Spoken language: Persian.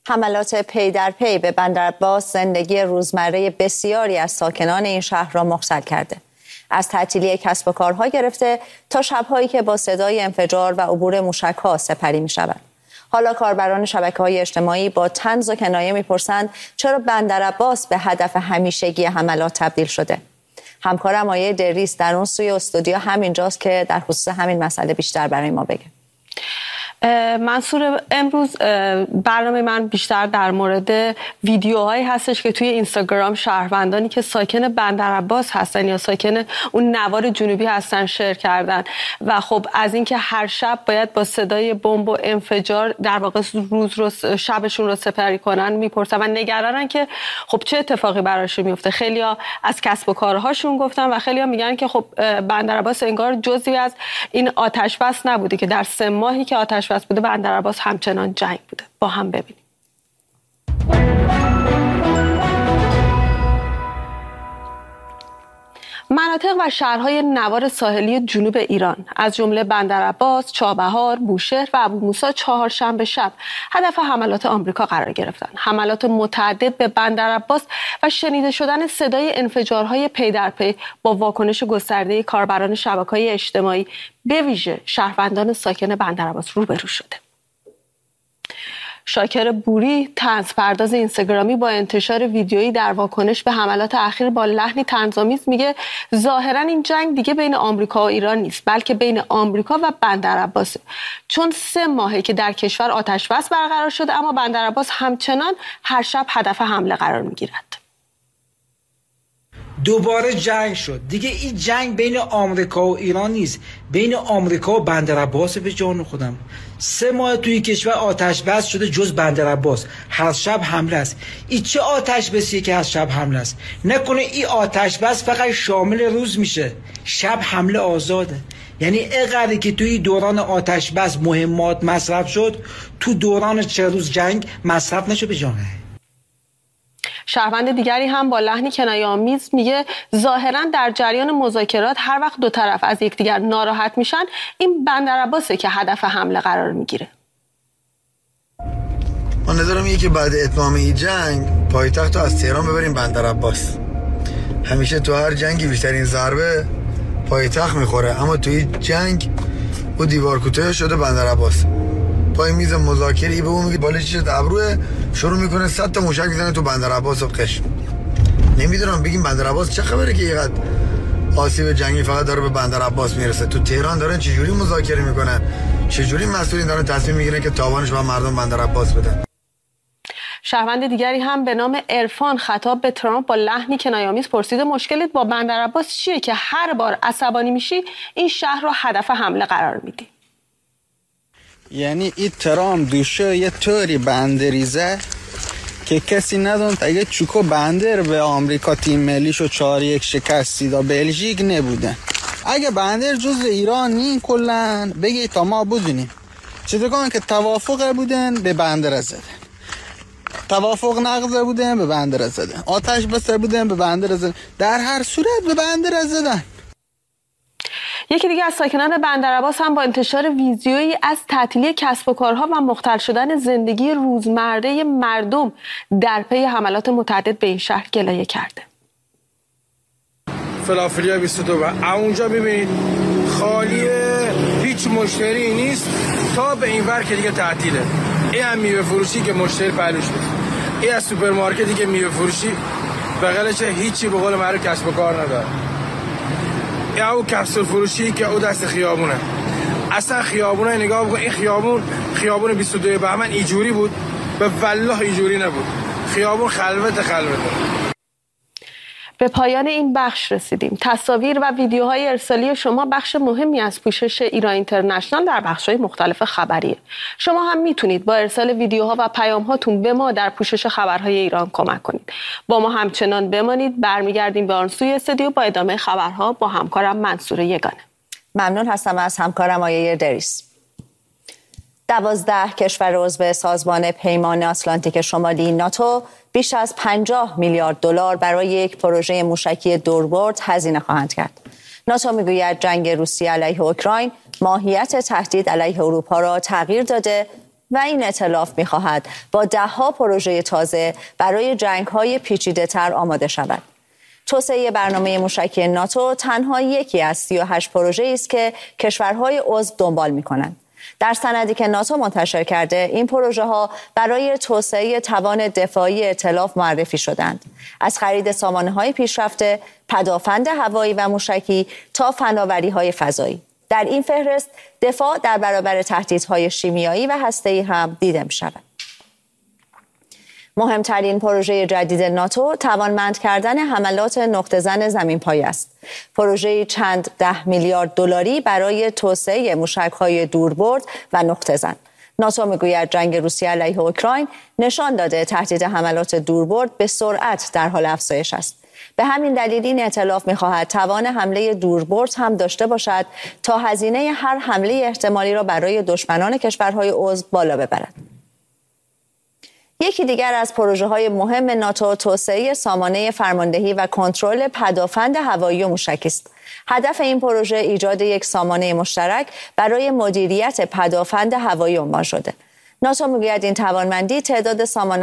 حملات پی در پی به بندرعباس زندگی روزمره بسیاری از ساکنان این شهر را مختل کرده. از تعطیلی کسب و کارها گرفته تا شب‌هایی که با صدای انفجار و عبور موشک‌ها سپری می‌شوند. حالا کاربران شبکه‌های اجتماعی با طنز و کنایه می‌پرسند چرا بندرعباس به هدف همیشگی حملات تبدیل شده. همکارم آیه دریس در اون سوی استودیو همینجاست که در خصوص همین مسئله بیشتر برای ما بگه. منصور، امروز برنامه من بیشتر در مورد ویدیوهایی هستش که توی اینستاگرام شهروندانی که ساکن بندرعباس هستن یا ساکن اون نوار جنوبی هستن شیر کردن و خب از اینکه هر شب باید با صدای بمب و انفجار در واقع شبشون رو سپری کنن میپرسن و نگرانن که خب چه اتفاقی براشون میفته. خیلیا از کسب و کارهاشون گفتن و خیلیا میگن که خب بندرعباس انگار جزئی از این آتش بس نبوده که در 3 ماهی که آتش بس بوده بندرعباس همچنان جنگ بوده. با هم ببینیم. مناطق و شهرهای نوار ساحلی جنوب ایران از جمله بندرعباس، چابهار، بوشهر و ابو موسی چهارشنبه شب هدف حملات آمریکا قرار گرفتند. حملات متعدد به بندرعباس و شنیده شدن صدای انفجارهای پی در پی با واکنش گسترده کاربران شبکه‌های اجتماعی به ویژه شهروندان ساکن بندرعباس روبرو شده. شاکر بوری، طنزپرداز اینستاگرامی، با انتشار ویدیویی در واکنش به حملات اخیر با لحنی طنزآمیز میگه ظاهرا این جنگ دیگه بین آمریکا و ایران نیست بلکه بین آمریکا و بندرعباسه، چون 3 ماهه که در کشور آتش بس برقرار شده اما بندرعباس همچنان هر شب هدف حمله قرار میگیرد. دوباره جنگ شد دیگه. این جنگ بین آمریکا و ایران نیست، بین آمریکا و بندرعباس. به جان خودم 3 ماه توی کشور آتش بس شده جز بندرعباس هر شب حمله است. این چه آتش بسیه که هر شب حمله است؟ نکنه این آتش بس فقط شامل روز میشه، شب حمله آزاده؟ یعنی اینقدری که توی دوران آتش بس مهمات مصرف شد تو دوران 4 روز جنگ مصرف نشد. به جانه شهروند دیگری هم با لحنی کنایه‌آمیز میگه ظاهرا در جریان مذاکرات هر وقت دو طرف از یکدیگر ناراحت میشن این بندرعباسه که هدف حمله قرار میگیره. من نظرم اینه که بعد اتمام این جنگ پایتخت رو از تهران ببریم بندرعباس. همیشه تو هر جنگی بیشترین ضربه پایتخت میخوره، اما تو این جنگ او دیوار کوتاه شده بندرعباس. پای میز مذاکره به اون میگه بالش شد ابروه، شروع میکنه 100 تا موشک میزنه تو بندرعباس و قش. نمیدونم بگیم بندرعباس چه خبره که اینقدر آسیب جنگی فقط داره به بندرعباس میرسه. تو تهران دارن چجوری مذاکره میکنن، چجوری مسئولین دارن تصمیم میگیرن که تاوانش به مردم بندرعباس بدن. شهروند دیگری هم به نام عرفان خطاب به ترامپ با لحنی کنایه‌آمیز پرسیده مشکلت با بندرعباس چیه که هر بار عصبانی میشی این شهر رو هدف حمله قرار میدی؟ یعنی این ترامپ دوشه یه طوری بندریزه که کسی ندونه اگه چوکو بندر به آمریکا تیم ملیشو 4-1 شکستی دا بلژیک نبوده. اگه بندر جز ایران نی کلن بگی تا ما بدونیم چطور که توافق بودن به بندر زدن، توافق نقض بودن به بندر زدن، آتش بس بودن به بندر زدن، در هر صورت به بندر زدن. یکی دیگه از ساکنان بندرعباس هم با انتشار ویدیویی از تعطیلی کسب و کارها و مختل شدن زندگی روزمره مردم در پی حملات متعدد به این شهر گلایه کرده. فلافلیا 22 و اونجا ببینید خالیه، هیچ مشتری نیست تا به این ور که دیگه تعطیله. این هم میوه فروشی که مشتری پهلوش بود، این از سوپرمارکتی که میوه فروشی بغلش هیچی به قول معروف کسب و کار نداره، یا او کپسول فروشی که او دست خیابونه. اصلا خیابونه نگاه بکن، این خیابون 22 بهمن ایجوری بود؟ به والله ایجوری نبود، خیابون خلوته. به پایان این بخش رسیدیم. تصاویر و ویدیوهای ارسالی شما بخش مهمی از پوشش ایران اینترنشنال در بخش‌های مختلف خبریه. شما هم میتونید با ارسال ویدیوها و پیام‌هاتون به ما در پوشش خبرهای ایران کمک کنید. با ما همچنان بمانید. برمیگردیم به آن سوی استودیو با ادامه خبرها با همکارم منصور یگانه. ممنون هستم از همکارم آیه دریس. 12 کشور عضو سازمان پیمان آتلانتیک شمالی ناتو بیش از 50 میلیارد دلار برای یک پروژه موشکی دوربرد هزینه خواهند کرد. ناتو میگوید جنگ روسیه علیه اوکراین ماهیت تهدید علیه اروپا را تغییر داده و این ائتلاف می‌خواهد با ده‌ها پروژه تازه برای جنگ‌های پیچیده‌تر آماده شود. توسعه برنامه موشکی ناتو تنها یکی از 38 پروژه‌ای است که کشورهای عضو دنبال می‌کنند. در سندی که ناتو منتشر کرده، این پروژه‌ها برای توسعه توان دفاعی ائتلاف معرفی شدند. از خرید سامانه‌های پیشرفته، پدافند هوایی و موشکی تا فناوری‌های فضایی. در این فهرست دفاع در برابر تهدیدهای شیمیایی و هسته‌ای هم دیده می‌شود. مهمترین پروژه جدید ناتو توانمند کردن حملات نقطه‌زن زمین‌پایی است. پروژه چند ده میلیارد دلاری برای توسعه موشک‌های دوربرد و نقطه‌زن. ناتو میگوید جنگ روسیه علیه اوکراین نشان داده تهدید حملات دوربرد به سرعت در حال افزایش است. به همین دلیل این ائتلاف می‌خواهد توان حمله دوربرد هم داشته باشد تا هزینه هر حمله احتمالی را برای دشمنان کشورهای عضو بالا ببرد. یکی دیگر از پروژه‌های مهم ناتو توسعه سامانه فرماندهی و کنترل پدافند هوایی و موشکی است. هدف این پروژه ایجاد یک سامانه مشترک برای مدیریت پدافند هوایی عنوان شده. ناتو میگوید این توانمندی تعداد سامانه